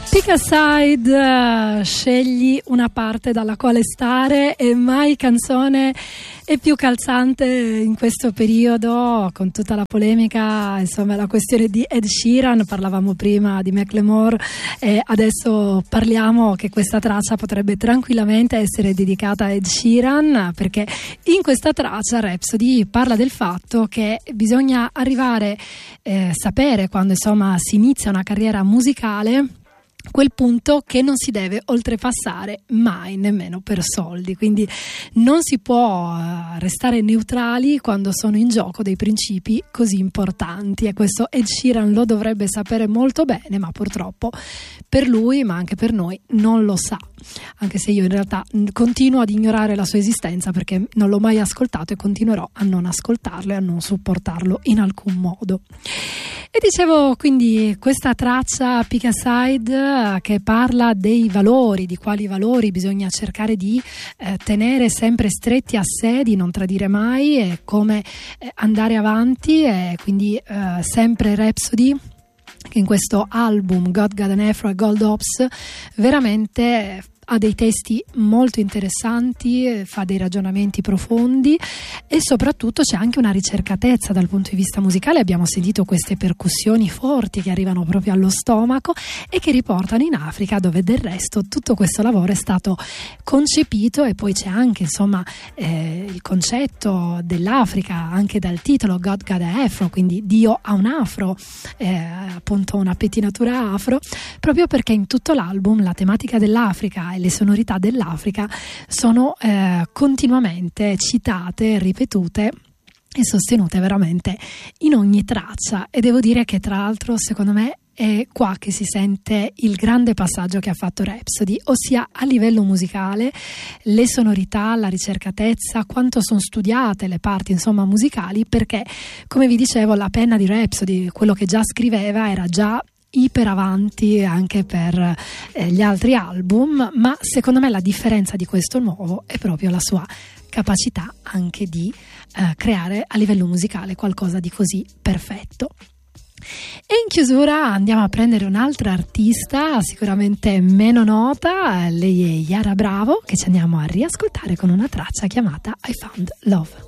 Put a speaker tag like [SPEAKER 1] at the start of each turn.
[SPEAKER 1] Pick a side, scegli una parte dalla quale stare, e mai canzone è più calzante in questo periodo, con tutta la polemica, insomma, la questione di Ed Sheeran. Parlavamo prima di Macklemore e adesso parliamo che questa traccia potrebbe tranquillamente essere dedicata a Ed Sheeran, perché in questa traccia Rhapsody parla del fatto che bisogna arrivare, sapere quando insomma si inizia una carriera musicale, quel punto che non si deve oltrepassare mai, nemmeno per soldi. Quindi non si può restare neutrali quando sono in gioco dei principi così importanti, e questo Ed Sheeran lo dovrebbe sapere molto bene, ma purtroppo per lui, ma anche per noi, non lo sa, anche se io in realtà continuo ad ignorare la sua esistenza, perché non l'ho mai ascoltato e continuerò a non ascoltarlo e a non supportarlo in alcun modo. E dicevo, quindi, questa traccia Pick a Side che parla dei valori, di quali valori bisogna cercare di tenere sempre stretti a sé, di non tradire mai, e come andare avanti, e quindi sempre Rhapsody, che in questo album God, God and Afro e Gold Ops veramente ha dei testi molto interessanti, fa dei ragionamenti profondi, e soprattutto c'è anche una ricercatezza dal punto di vista musicale. Abbiamo sentito queste percussioni forti che arrivano proprio allo stomaco e che riportano in Africa, dove del resto tutto questo lavoro è stato concepito. E poi c'è anche insomma il concetto dell'Africa, anche dal titolo God, God and Afro, quindi Dio ha un afro, appunto una pettinatura afro, proprio perché in tutto l'album la tematica dell'Africa e le sonorità dell'Africa sono continuamente citate, ripetute e sostenute veramente in ogni traccia. E devo dire che, tra l'altro, secondo me è qua che si sente il grande passaggio che ha fatto Rhapsody, ossia a livello musicale, le sonorità, la ricercatezza, quanto sono studiate le parti insomma musicali, perché, come vi dicevo, la penna di Rhapsody, quello che già scriveva, era già iper avanti anche per gli altri album, ma secondo me la differenza di questo nuovo è proprio la sua capacità anche di creare a livello musicale qualcosa di così perfetto. E in chiusura andiamo a prendere un'altra artista sicuramente meno nota, lei è Yara Bravo, che ci andiamo a riascoltare con una traccia chiamata I Found Love.